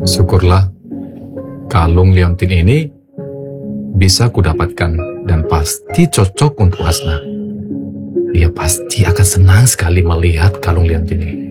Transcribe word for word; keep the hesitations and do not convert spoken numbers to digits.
Syukurlah kalung liontin ini bisa kudapatkan dan pasti cocok untuk Hasna. Dia pasti akan senang sekali melihat kalung liontin ini.